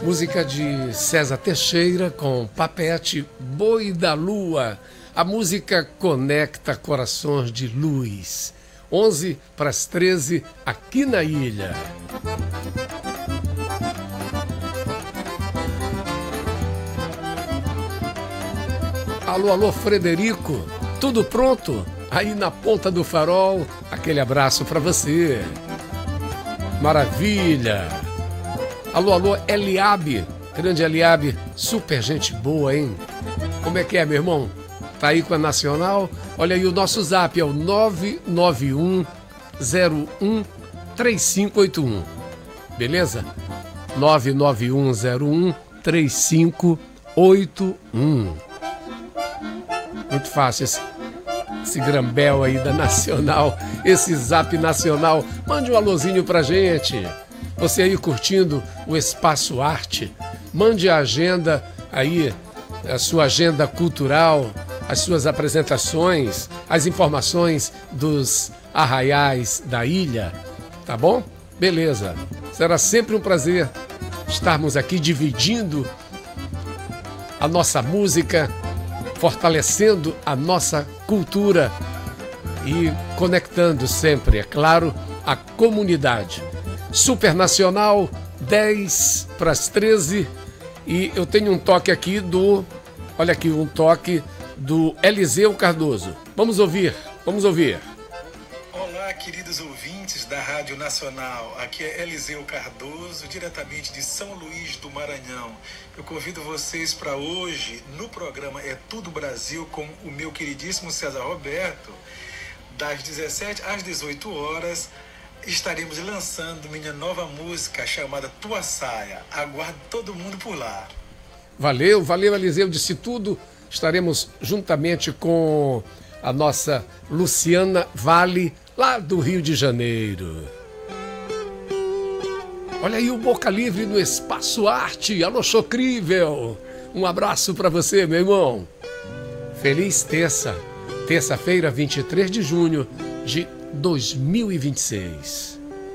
Música de César Teixeira com Papete, Boi da Lua. A música conecta corações de luz. 11 para as 13 aqui na ilha. Alô, alô, Frederico. Tudo pronto? Aí na ponta do farol, aquele abraço para você. Maravilha. Alô, alô, Eliabe. Grande Eliabe, super gente boa, hein? Como é que é, meu irmão? Tá aí com a Nacional? Olha aí, o nosso zap é o 991013581. Beleza? 991013581. Muito fácil esse grambel aí da Nacional, esse zap nacional. Mande um alôzinho pra gente. Você aí curtindo o Espaço Arte, mande a agenda aí, a sua agenda cultural, as suas apresentações, as informações dos arraiais da ilha, tá bom? Beleza. Será sempre um prazer estarmos aqui dividindo a nossa música, fortalecendo a nossa cultura e conectando sempre, é claro, a comunidade. Supernacional, 10 para as 13, e eu tenho um toque aqui olha aqui, um toque do Eliseu Cardoso. Vamos ouvir, vamos ouvir. Olá, queridos ouvintes da Rádio Nacional. Aqui é Eliseu Cardoso, diretamente de São Luís do Maranhão. Eu convido vocês para hoje, no programa É Tudo Brasil, com o meu queridíssimo César Roberto, das 17 às 18 horas, estaremos lançando minha nova música chamada Tua Saia. Aguardo todo mundo por lá. Valeu, valeu, Eliseu, disse tudo. Estaremos juntamente com a nossa Luciana Vale, lá do Rio de Janeiro. Olha aí o Boca Livre no Espaço Arte. Alô, Chocrível. Um abraço para você, meu irmão. Feliz terça-feira, 23 de junho de 2026.